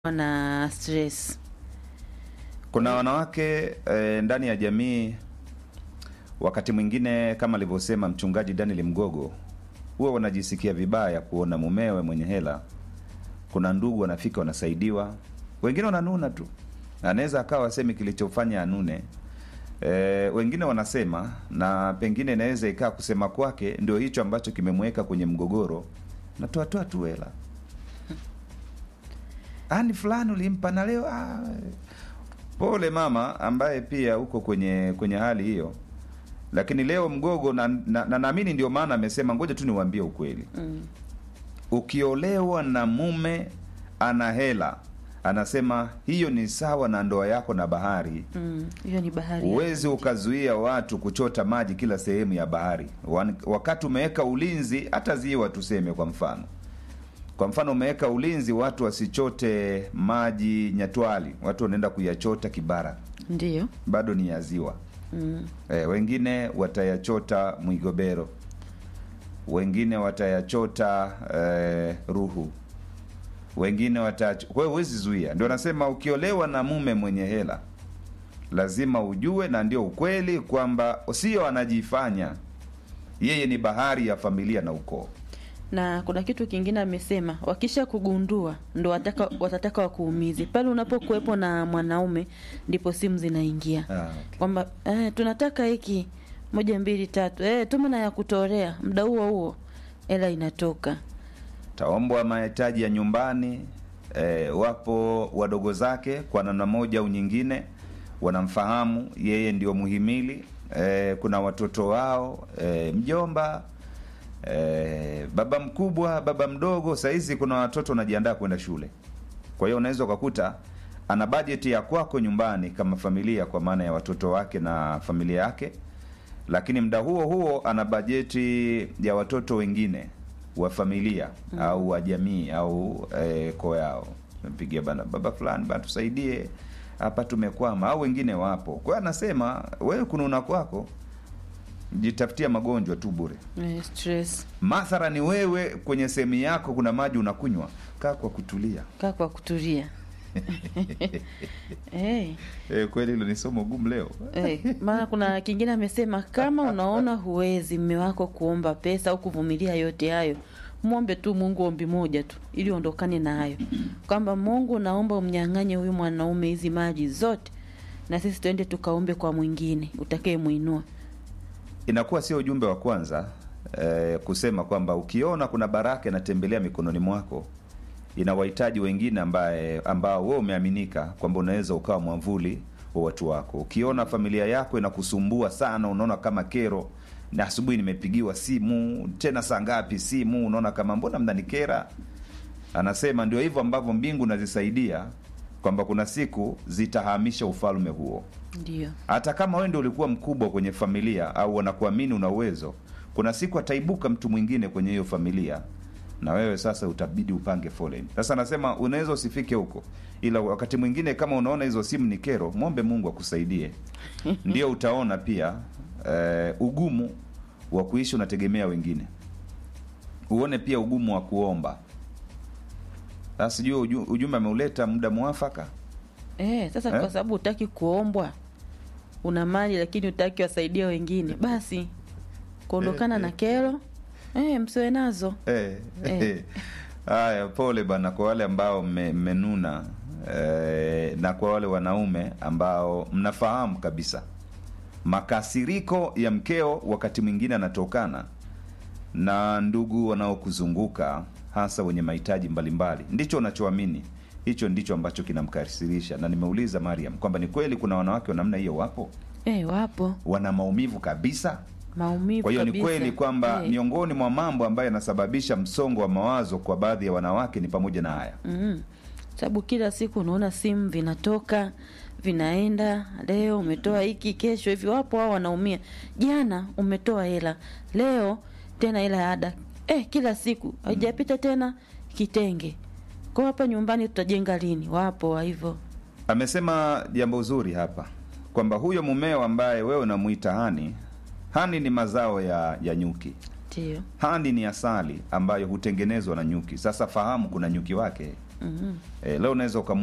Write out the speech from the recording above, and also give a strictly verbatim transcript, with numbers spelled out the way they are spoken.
na stress. Kuna wanawake e, ndani ya jamii wakati mwingine kama alivyosema mchungaji Daniel Mgogo, huwa wanajisikia vibaya kuona mumewe mwenye hela. Kuna ndugu wanafika wanasaidiwa, wengine wananuna tu. Anaweza akawa asemi kilichofanya anune. E, wengine wanasema na pengine inaweza ikaa kusema kwake ndio hicho ambacho kimemweka kwenye mgogoro. Natoa toa tu hela. Ani fulani ulimpa na leo ah, pole mama ambaye pia uko kwenye kwenye hali hiyo. Lakini leo mgogo na naamini na, ndio maana amesema ngoja tu niwaambie ukweli. Mm. Ukiolewa na mume ana hela, anasema hiyo ni sawa na ndoa yako na bahari. Mm, hiyo ni bahari. Uwezi ukazuia watu kuchota maji kila sehemu ya bahari. Wakati umeweka ulinzi hata ziwa tuseme kwa mfano. Kwa mfano umeweka ulinzi watu wasichote maji Nyatwali, watu wanaenda kuyachota Kibara. Ndiyo. Bado ni ya ziwa. Mm. E, wengine watayachota Mwigobero. Wengine watayachota e, Ruhu. Wengine watach... Kwa hiyo huwezi zuia. Ndio nasema ukiolewa na mume mwenye hela lazima ujue, na ndio ukweli kwamba sio anajifanya. Yeye ni bahari ya familia na ukoo. Na kuna kitu kingine amesema, wakisha kugundua ndo wataka watataka wakuumize. Pale unapokuepo na mwanaume ndipo simu zinaingia. Ah, okay. Kwamba eh, tunataka hiki moja mbili tatu. Eh, tuma na ya kutorea. Muda huo huo hela inatoka. Taombwa mahitaji ya nyumbani. Eh, wapo wadogo zake kwa namna moja au nyingine wanamfahamu yeye ndio muhimili. Eh, kuna watoto wao, eh, mjomba, Eh, baba mkubwa, baba mdogo. Saizi kuna watoto wanajiandaa kwenda shule. Kwa hiyo unaweza kukuta ana bajeti ya kwako nyumbani kama familia, kwa maana ya watoto wake na familia yake, lakini muda huo huo ana bajeti ya watoto wengine wa familia mm. au wa jamii au eh, kwa yao. Mpigia bana baba fulani bana tusaidie hapa tumekwama, au wengine wapo. Kwa hiyo anasema wewe kununa kwako jitafutia magonjwa tu bure. Eh, stress. Madhara ni wewe kwenye sehemu yako kuna maji unakunywa, kaa kwa kutulia. Kaa kwa kutulia. hey. Eh, kweli hilo ni somo gumu leo. Eh, maana kuna kingine amesema kama unaona huwezi mume wako kuomba pesa au kuvumilia yote hayo, muombe tu Mungu ombi moja tu ili ondokane na hayo. Kwamba Mungu naomba umnyang'anye huyu mwanaume hizi maji zote na sisi tuende tukaombe kwa mwingine utakayemuinua. Inakuwa sio ujumbe wa kwanza eh, kusema kwamba ukiona kuna baraka inatembelea mikononi mwako, inawahitaji wengine ambaye ambao wewe umeaminika kwamba unaweza ukawa mwamvuli wa watu wako. Ukiona familia yako inakusumbua sana, unaona kama kero, na asubuhi nimepigiwa simu tena saa ngapi simu, unaona kama mbona mnanikera, anasema ndio hivyo ambavyo mbingu nazisaidia kwamba kuna siku zitahamisha ufalme huo. Ndio. Hata kama wewe ndio ulikuwa mkubwa kwenye familia au wanakuamini una uwezo, kuna siku ataibuka mtu mwingine kwenye hiyo familia na wewe sasa utabidi upange foleni. Sasa nasema unaweza usifike huko, ila wakati mwingine kama unaona hizo simu ni kero, muombe Mungu akusaidie. Ndio utaona pia uh, ugumu wa kuishi unategemea wengine. Uone pia ugumu wa kuomba. Sasa sijui ujumbe ameuleta muda mwafaka. Eh, sasa eh? Kwa sababu hutaki kuombwa. Una mali lakini hutaki wasaidie wengine. Basi kuondokana eh, na kero eh msiwe nazo. Eh. eh. Haya, pole bana kwa wale ambao mmenuna eh, na kwa wale wanaume ambao mnafahamu kabisa makasiriko ya mkeo wakati mwingine anatokana na ndugu wanaokuzunguka, hasa wenye mahitaji mbalimbali. Ndicho unachoamini, hicho ndicho ambacho kinamkasirisha. Na nimeuliza Mariam kwamba ni kweli kuna wanawake wa namna hiyo wapo? Eh, wapo. Wana maumivu kabisa. Maumivu. Kwa hiyo kabisa. Ni kweli kwamba eh, miongoni mwa mambo ambayo yanasababisha msongo wa mawazo kwa baadhi ya wanawake ni pamoja na haya. Mhm. Sababu kila siku unaona simu vinatoka, vinaenda, leo umetoa hiki, kesho hivi. Wapo wao wanaumia. Jana umetoa hela, leo tena hela ya ada. Eh, kila siku haijapita tena kitenge. Kwa hapa nyumbani tutajenga lini? Wapo hivyo. Amesema jambo zuri hapa kwamba huyo mumeo ambaye wewe unamuita hani, hani ni mazao ya ya nyuki. Ndio. Hani ni asali ambayo hutengenezwa na nyuki. Sasa fahamu kuna nyuki wake. Mhm. Eh, leo unaweza ukamu